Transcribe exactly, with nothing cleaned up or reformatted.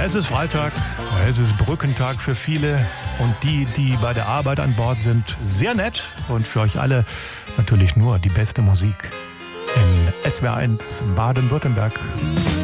Es ist Freitag, es ist Brückentag für viele und die, die bei der Arbeit an Bord sind, sehr nett und für euch alle natürlich nur die beste Musik in S W R eins Baden-Württemberg.